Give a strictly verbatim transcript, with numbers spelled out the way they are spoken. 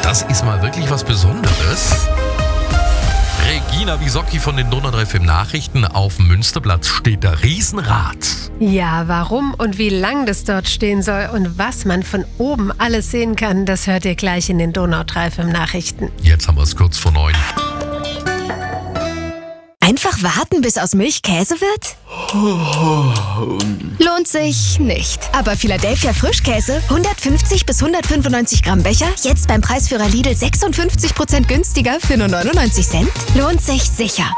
Das ist mal wirklich was Besonderes. Regina Wisocki von den Donau drei F M Nachrichten. Auf dem Münsterplatz steht der Riesenrad. Ja, warum und wie lang das dort stehen soll und was man von oben alles sehen kann, das hört ihr gleich in den Donau drei F M Nachrichten. Jetzt haben wir es kurz vor neun. Einfach warten, bis aus Milch Käse wird? Lohnt sich nicht. Aber Philadelphia Frischkäse, hundertfünfzig bis hundertfünfundneunzig Gramm Becher, jetzt beim Preisführer Lidl sechsundfünfzig Prozent günstiger für nur neunundneunzig Cent? Lohnt sich sicher.